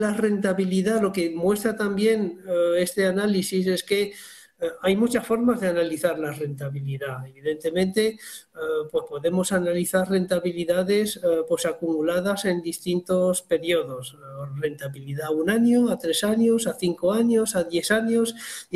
la rentabilidad, lo que muestra también este análisis es que hay muchas formas de analizar la rentabilidad. Evidentemente, pues podemos analizar rentabilidades pues acumuladas en distintos periodos. Rentabilidad a 1 año, a 3 años, a 5 años, a 10 años.